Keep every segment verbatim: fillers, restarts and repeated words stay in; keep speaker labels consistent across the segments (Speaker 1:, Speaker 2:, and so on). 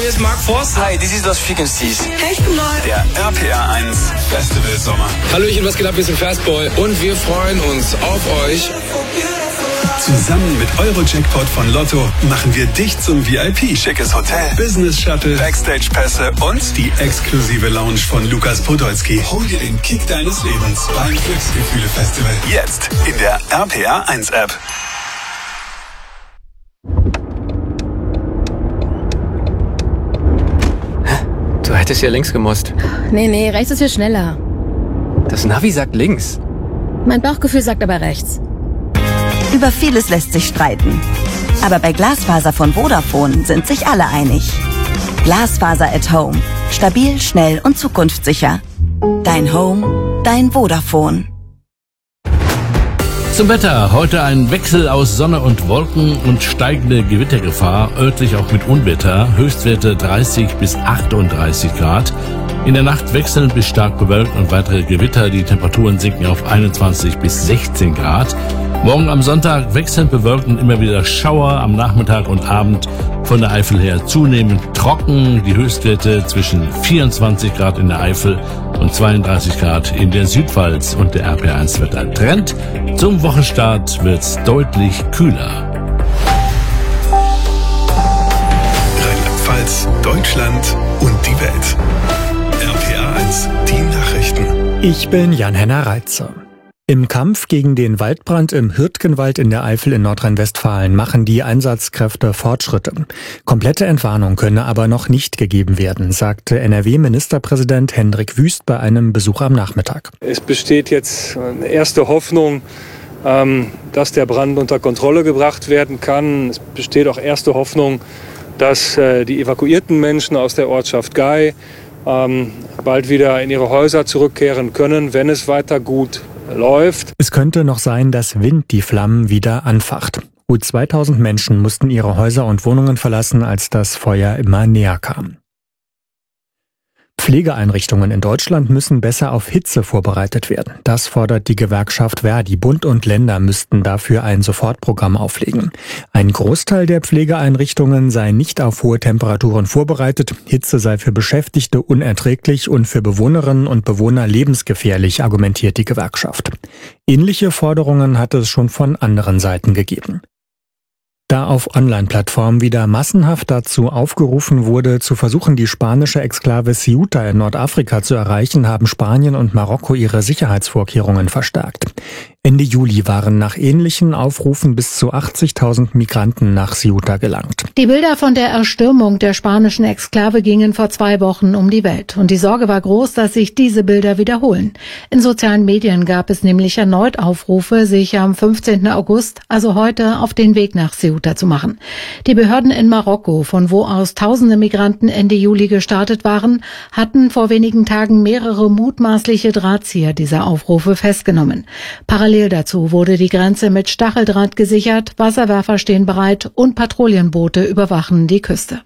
Speaker 1: ist Mark Forster.
Speaker 2: Hi, this is Lost Frequencies.
Speaker 3: Hey, ich bin Neu.
Speaker 4: Der R P R eins Festival Sommer.
Speaker 1: Hallöchen, was geht ab? Wir sind Fastboy und wir freuen uns auf euch.
Speaker 4: Zusammen mit Euro-Jackpot von Lotto machen wir dich zum V I P. Schickes Hotel, Business-Shuttle, Backstage-Pässe und die exklusive Lounge von Lukas Podolski. Hol dir den Kick deines Lebens beim Glücksgefühle-Festival. Jetzt in der R P R eins App.
Speaker 5: Du hättest ja links gemusst.
Speaker 6: Nee, nee, rechts ist hier schneller.
Speaker 5: Das Navi sagt links.
Speaker 6: Mein Bauchgefühl sagt aber rechts.
Speaker 7: Über vieles lässt sich streiten. Aber bei Glasfaser von Vodafone sind sich alle einig. Glasfaser at Home. Stabil, schnell und zukunftssicher. Dein Home, dein Vodafone.
Speaker 8: Zum Wetter. Heute ein Wechsel aus Sonne und Wolken und steigende Gewittergefahr, örtlich auch mit Unwetter. Höchstwerte dreißig bis achtunddreißig Grad. In der Nacht wechselnd bis stark bewölkt und weitere Gewitter. Die Temperaturen sinken auf einundzwanzig bis sechzehn Grad. Morgen am Sonntag wechselnd bewölkt und immer wieder Schauer. Am Nachmittag und Abend von der Eifel her zunehmend trocken. Die Höchstwerte zwischen vierundzwanzig Grad in der Eifel und zweiunddreißig Grad in der Südpfalz. Und der R P R eins Wettertrend. Zum Wochenstart wird's deutlich kühler.
Speaker 4: Rheinland-Pfalz, Deutschland und die Welt. R P R eins, die Nachrichten.
Speaker 9: Ich bin Jan-Henner Reitzer. Im Kampf gegen den Waldbrand im Hürtgenwald in der Eifel in Nordrhein-Westfalen machen die Einsatzkräfte Fortschritte. Komplette Entwarnung könne aber noch nicht gegeben werden, sagte N R W-Ministerpräsident Hendrik Wüst bei einem Besuch am Nachmittag.
Speaker 10: Es besteht jetzt eine erste Hoffnung, dass der Brand unter Kontrolle gebracht werden kann. Es besteht auch erste Hoffnung, dass die evakuierten Menschen aus der Ortschaft Gei bald wieder in ihre Häuser zurückkehren können, wenn es weiter gut läuft.
Speaker 9: Es könnte noch sein, dass Wind die Flammen wieder anfacht. Gut zweitausend Menschen mussten ihre Häuser und Wohnungen verlassen, als das Feuer immer näher kam. Pflegeeinrichtungen in Deutschland müssen besser auf Hitze vorbereitet werden. Das fordert die Gewerkschaft Verdi. Bund und Länder müssten dafür ein Sofortprogramm auflegen. Ein Großteil der Pflegeeinrichtungen sei nicht auf hohe Temperaturen vorbereitet. Hitze sei für Beschäftigte unerträglich und für Bewohnerinnen und Bewohner lebensgefährlich, argumentiert die Gewerkschaft. Ähnliche Forderungen hat es schon von anderen Seiten gegeben. Da auf Online-Plattformen wieder massenhaft dazu aufgerufen wurde, zu versuchen, die spanische Exklave Ceuta in Nordafrika zu erreichen, haben Spanien und Marokko ihre Sicherheitsvorkehrungen verstärkt. Ende Juli waren nach ähnlichen Aufrufen bis zu achtzigtausend Migranten nach Ceuta gelangt.
Speaker 11: Die Bilder von der Erstürmung der spanischen Exklave gingen vor zwei Wochen um die Welt. Und die Sorge war groß, dass sich diese Bilder wiederholen. In sozialen Medien gab es nämlich erneut Aufrufe, sich am fünfzehnten August, also heute, auf den Weg nach Ceuta zu machen. Die Behörden in Marokko, von wo aus tausende Migranten Ende Juli gestartet waren, hatten vor wenigen Tagen mehrere mutmaßliche Drahtzieher dieser Aufrufe festgenommen. Parallel dazu wurde die Grenze mit Stacheldraht gesichert, Wasserwerfer stehen bereit und Patrouillenboote überwachen die Küste.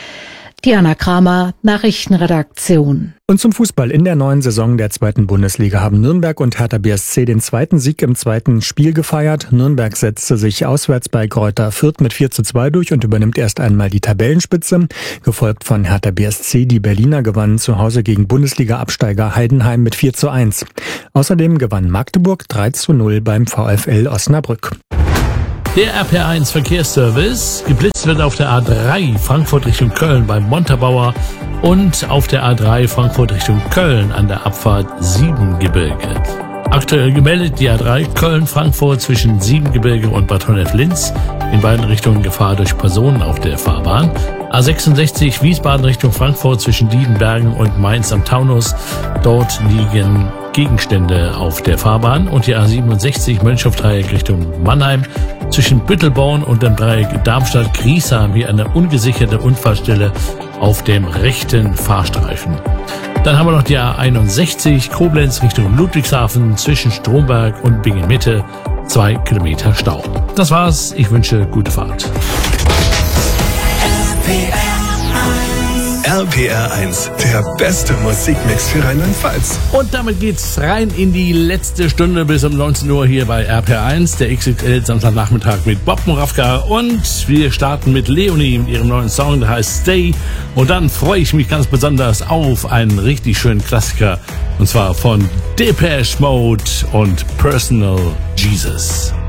Speaker 11: Diana Kramer, Nachrichtenredaktion.
Speaker 9: Und zum Fußball. In der neuen Saison der zweiten Bundesliga haben Nürnberg und Hertha B S C den zweiten Sieg im zweiten Spiel gefeiert. Nürnberg setzte sich auswärts bei Greuther Fürth mit vier zu zwei durch und übernimmt erst einmal die Tabellenspitze. Gefolgt von Hertha B S C. Die Berliner gewannen zu Hause gegen Bundesliga-Absteiger Heidenheim mit vier zu eins. Außerdem gewann Magdeburg drei zu null beim VfL Osnabrück.
Speaker 8: Der R P R eins Verkehrsservice. Geblitzt wird auf der A drei Frankfurt Richtung Köln beim Montabaur und auf der A drei Frankfurt Richtung Köln an der Abfahrt Siebengebirge. Aktuell gemeldet die A drei Köln-Frankfurt zwischen Siebengebirge und Bad Honnef-Linz. In beiden Richtungen Gefahr durch Personen auf der Fahrbahn. A sechsundsechzig Wiesbaden Richtung Frankfurt zwischen Diedenbergen und Mainz am Taunus. Dort liegen Gegenstände auf der Fahrbahn. Und die A siebenundsechzig Mönchhof-Dreieck Richtung Mannheim zwischen Büttelborn und dem Dreieck Darmstadt-Griesheim hier eine ungesicherte Unfallstelle auf dem rechten Fahrstreifen. Dann haben wir noch die A einundsechzig Koblenz Richtung Ludwigshafen zwischen Stromberg und Bingen-Mitte. Zwei Kilometer Stau. Das war's. Ich wünsche gute Fahrt.
Speaker 4: R R P R eins, der beste Musikmix für Rheinland-Pfalz.
Speaker 8: Und damit geht's rein in die letzte Stunde bis um neunzehn Uhr hier bei R P R eins, der X X L Samstagnachmittag mit Bob Moravka. Und wir starten mit Leonie mit ihrem neuen Song, der heißt Stay. Und dann freue ich mich ganz besonders auf einen richtig schönen Klassiker. Und zwar von Depeche Mode und Personal Jesus.